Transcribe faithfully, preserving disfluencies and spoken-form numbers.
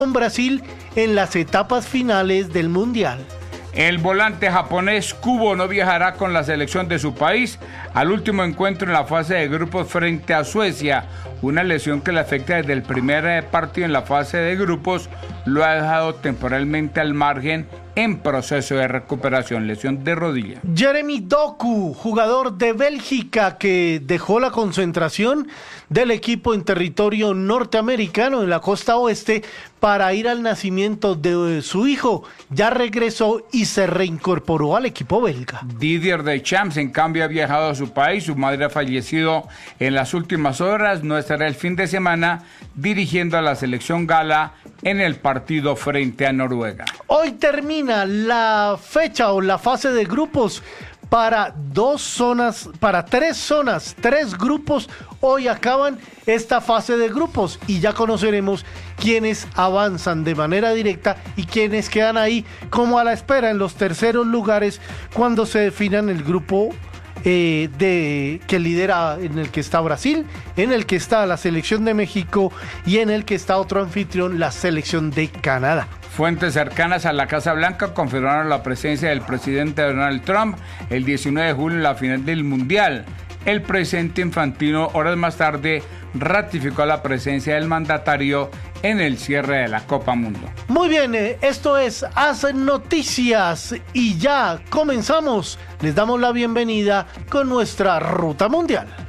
con Brasil en las etapas finales del Mundial. El volante japonés Kubo no viajará con la selección de su país al último encuentro en la fase de grupos frente a Suecia. Una lesión que le afecta desde el primer partido en la fase de grupos lo ha dejado temporalmente al margen en proceso de recuperación, lesión de rodilla. Jeremy Doku, jugador de Bélgica que dejó la concentración del equipo en territorio norteamericano en la costa oeste para ir al nacimiento de su hijo, ya regresó y se reincorporó al equipo belga. Didier Deschamps, en cambio, ha viajado a su país. Su madre ha fallecido en las últimas horas. No estará el fin de semana dirigiendo a la selección gala en el partido frente a Noruega. Hoy termina la fecha o la fase de grupos para dos zonas, para tres zonas, tres grupos. Hoy acaban esta fase de grupos y ya conoceremos quiénes avanzan de manera directa y quiénes quedan ahí como a la espera en los terceros lugares cuando se definan el grupo eh, de, que lidera, en el que está Brasil, en el que está la selección de México y en el que está otro anfitrión, la selección de Canadá. Fuentes cercanas a la Casa Blanca confirmaron la presencia del presidente Donald Trump el diecinueve de julio en la final del Mundial. El presidente Infantino, horas más tarde, ratificó la presencia del mandatario en el cierre de la Copa Mundo. Muy bien, esto es Haz Noticias y ya comenzamos. Les damos la bienvenida con nuestra Ruta Mundial.